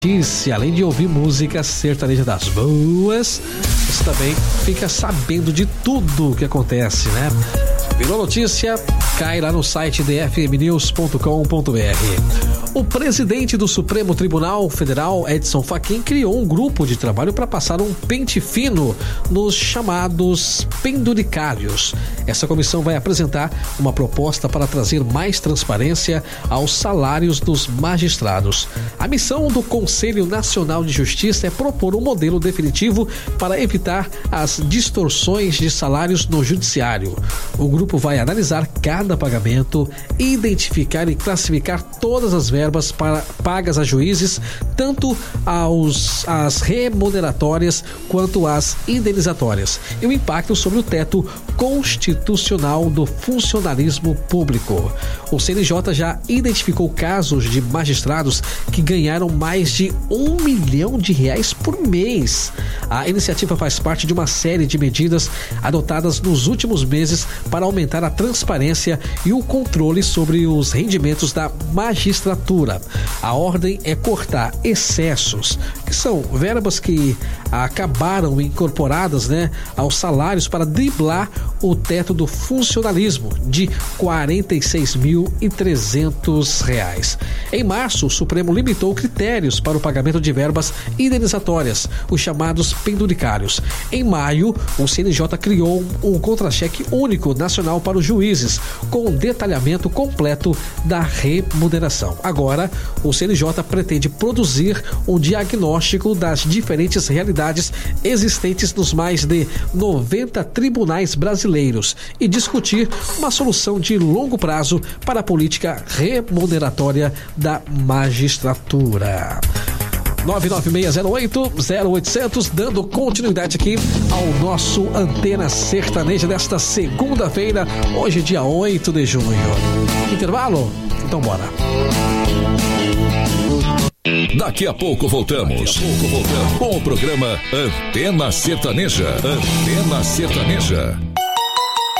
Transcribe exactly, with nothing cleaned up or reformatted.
notícia, além de ouvir música sertaneja das boas, você também fica sabendo de tudo o que acontece, né? Virou notícia, cai lá no site d f m news ponto com ponto b r. O presidente do Supremo Tribunal Federal, Edson Fachin, criou um grupo de trabalho para passar um pente fino nos chamados penduricários. Essa comissão vai apresentar uma proposta para trazer mais transparência aos salários dos magistrados. A missão do Conselho Nacional de Justiça é propor um modelo definitivo para evitar as distorções de salários no judiciário. O grupo vai analisar cada pagamento, identificar e classificar todas as verbas para, pagas a juízes, tanto aos, as remuneratórias quanto as indenizatórias, e o impacto sobre o teto constitucional do funcionalismo público. O C N J já identificou casos de magistrados que ganharam mais de um milhão de reais por mês. A iniciativa faz parte de uma série de medidas adotadas nos últimos meses para aumentar a transparência e o controle sobre os rendimentos da magistratura. A ordem é cortar excessos, que são verbas que acabaram incorporadas, né, aos salários para driblar o teto do funcionalismo de quarenta e seis mil e trezentos reais. Em março, o Supremo limitou critérios para o pagamento de verbas indenizatórias, os chamados penduricários. Em maio, o C N J criou um contra-cheque único nacional para os juízes, com um detalhamento completo da remuneração. Agora, o C N J pretende produzir um diagnóstico das diferentes realidades existentes nos mais de noventa tribunais brasileiros e discutir uma solução de longo prazo para a política remuneratória da magistratura. nove nove seis zero oito zero oito zero zero, dando continuidade aqui ao nosso Antena Sertaneja desta segunda-feira, hoje dia oito de junho. Intervalo? Então bora. Daqui a pouco voltamos. Daqui a pouco voltamos com o programa Antena Sertaneja. Antena Sertaneja.